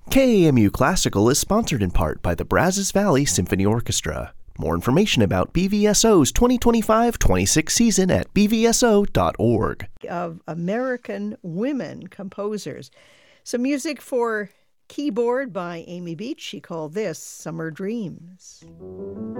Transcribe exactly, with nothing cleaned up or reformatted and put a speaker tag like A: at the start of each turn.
A: K A M U Classical is sponsored in part by the Brazos Valley Symphony Orchestra. More information about B V S O's twenty twenty-five twenty-six season at b v s o dot org.
B: Of American women composers. Some music for keyboard by Amy Beach. She called this Summer Dreams.